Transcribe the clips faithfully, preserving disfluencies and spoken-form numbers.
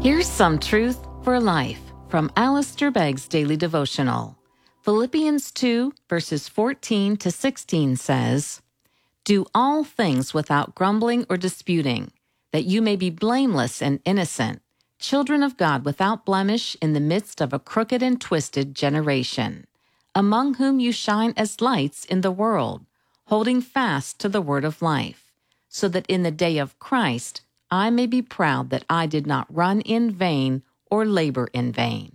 Here's some truth for life from Alistair Begg's Daily Devotional. Philippians two, verses fourteen to sixteen says, "Do all things without grumbling or disputing, that you may be blameless and innocent, children of God without blemish in the midst of a crooked and twisted generation, among whom you shine as lights in the world, holding fast to the word of life, so that in the day of Christ I may be proud that I did not run in vain or labor in vain."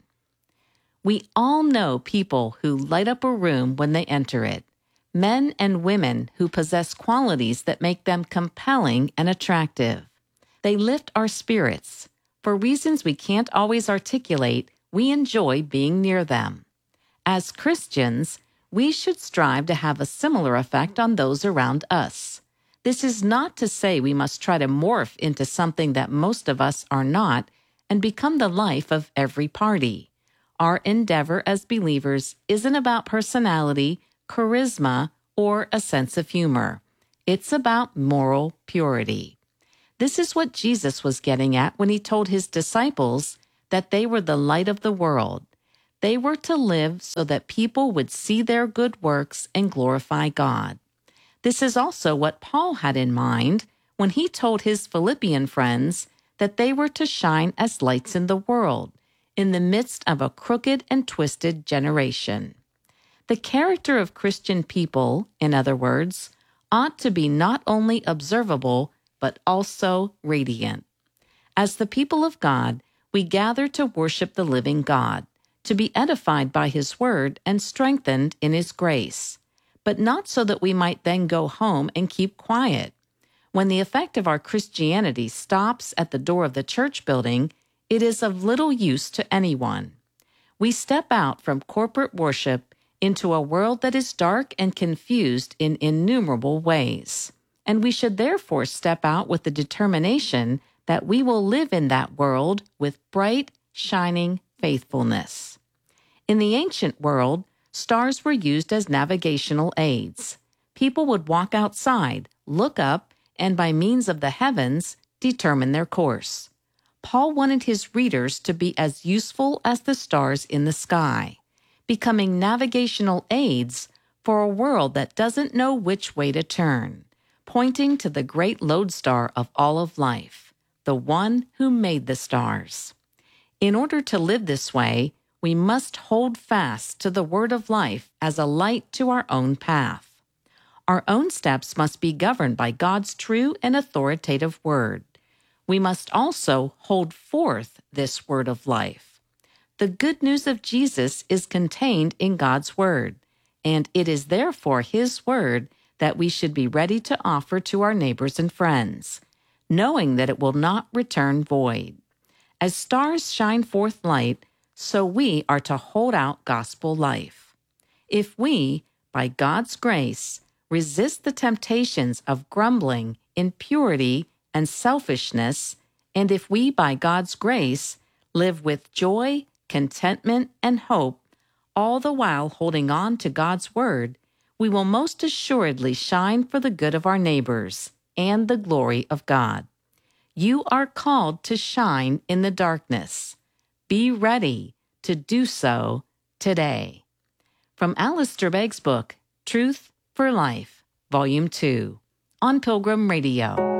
We all know people who light up a room when they enter it, men and women who possess qualities that make them compelling and attractive. They lift our spirits. For reasons we can't always articulate, we enjoy being near them. As Christians, we should strive to have a similar effect on those around us. This is not to say we must try to morph into something that most of us are not and become the life of every party. Our endeavor as believers isn't about personality, charisma, or a sense of humor. It's about moral purity. This is what Jesus was getting at when he told his disciples that they were the light of the world. They were to live so that people would see their good works and glorify God. This is also what Paul had in mind when he told his Philippian friends that they were to shine as lights in the world, in the midst of a crooked and twisted generation. The character of Christian people, in other words, ought to be not only observable, but also radiant. As the people of God, we gather to worship the living God, to be edified by his word and strengthened in his grace, but not so that we might then go home and keep quiet. When the effect of our Christianity stops at the door of the church building, it is of little use to anyone. We step out from corporate worship into a world that is dark and confused in innumerable ways, and we should therefore step out with the determination that we will live in that world with bright, shining faithfulness. In the ancient world, stars were used as navigational aids. People would walk outside, look up, and by means of the heavens, determine their course. Paul wanted his readers to be as useful as the stars in the sky, becoming navigational aids for a world that doesn't know which way to turn, pointing to the great lodestar of all of life, the one who made the stars. In order to live this way, we must hold fast to the word of life as a light to our own path. Our own steps must be governed by God's true and authoritative word. We must also hold forth this word of life. The good news of Jesus is contained in God's word, and it is therefore his word that we should be ready to offer to our neighbors and friends, knowing that it will not return void. As stars shine forth light, so we are to hold out gospel life. If we, by God's grace, resist the temptations of grumbling, impurity, and selfishness, and if we, by God's grace, live with joy, contentment, and hope, all the while holding on to God's word, we will most assuredly shine for the good of our neighbors and the glory of God. You are called to shine in the darkness. Be ready to do so today. From Alistair Begg's book, Truth for Life, Volume two, on Pilgrim Radio.